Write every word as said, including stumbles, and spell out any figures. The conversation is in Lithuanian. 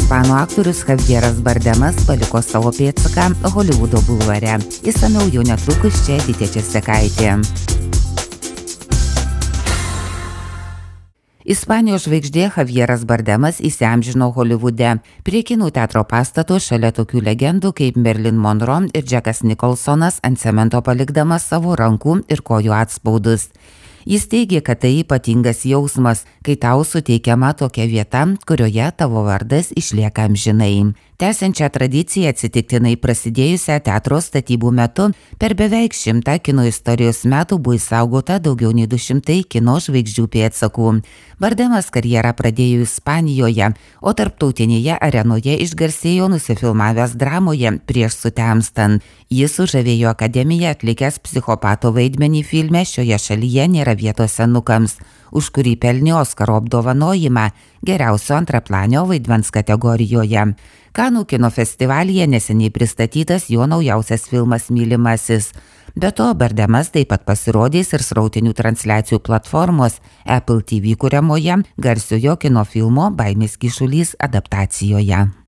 Ispanų aktorius Javieras Bardemas paliko savo pėdsaką Holivudo bulvare. Išsamiau jau netrukus čia Editė Česekaitė. Ispanijos žvaigždė Javieras Bardemas įsiamžino Holivude. Prie kinų teatro pastato šalia tokių legendų kaip Marilyn Monroe ir Jackas Nicholsonas ant cemento palikdamas savo rankų ir kojų atspaudus. Jis teigė, kad tai ypatingas jausmas, kai tau suteikiama tokia vieta, kurioje tavo vardas išlieka amžinai. Tęsiančią tradiciją atsitiktinai prasidėjusią teatro statybų metu per beveik šimtą kino istorijos metų buvo išsaugota daugiau nei du šimtai kino žvaigždžių pėdsakų. Bardemas karjerą pradėjo Ispanijoje, o tarptautinėje arenoje išgarsėjo nusifilmavęs dramoje Prieš sutemstant. Jis sužavėjo Akademiją atlikęs psichopato vaidmenį filme Šioje šalyje nėra vietos senukams, už kurį pelnė Oskaro apdovanojimą geriausio antraplanio vaidmens kategorijoje. Kanų kino festivalyje neseniai pristatytas jo naujausias filmas Mylimasis. Be to, Bardemas taip pat pasirodys ir srautinių transliacijų platformos Apple T V kuriamoje garsiojo kino filmo Baimės kyšulys adaptacijoje.